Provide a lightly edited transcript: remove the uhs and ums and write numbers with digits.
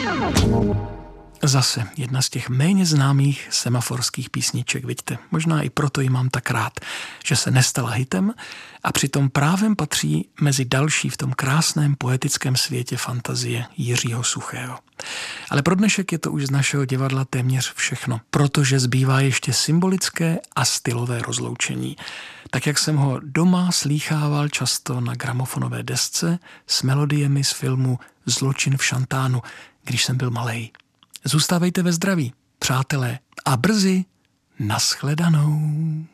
Zase jedna z těch méně známých semaforských písniček, vidíte, možná i proto ji mám tak rád, že se nestala hitem a přitom právem patří mezi další v tom krásném poetickém světě fantazie Jiřího Suchého. Ale pro dnešek je to už z našeho divadla téměř všechno, protože zbývá ještě symbolické a stylové rozloučení. Tak jak jsem ho doma slýchával často na gramofonové desce s melodiemi z filmu Zločin v Šantánu, když jsem byl malej. Zůstávejte ve zdraví, přátelé, a brzy nashledanou.